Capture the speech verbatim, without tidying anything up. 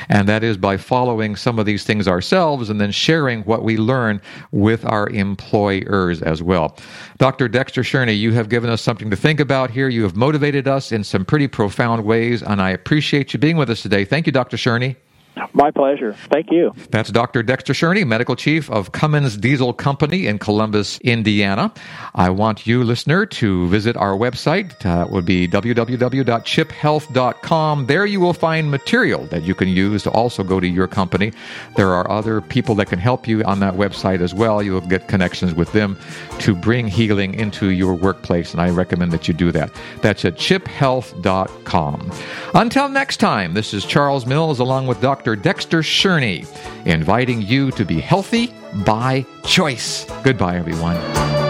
and that is by following some of these things ourselves and then sharing what we learn with our employers as well. Doctor Dexter Sherney, you have given us something to think about here. You have motivated us in some pretty profound ways, and I appreciate you being with us today. Thank you, Doctor Sherney. My pleasure. Thank you. That's Doctor Dexter Sherney, Medical Chief of Cummins Diesel Company in Columbus, Indiana. I want you, listener, to visit our website. Uh, it would be w w w dot chip health dot com. There you will find material that you can use to also go to your company. There are other people that can help you on that website as well. You will get connections with them to bring healing into your workplace, and I recommend that you do that. That's at chip health dot com. Until next time, this is Charles Mills along with Doctor Dexter Sherney, inviting you to be healthy by choice. Goodbye, everyone.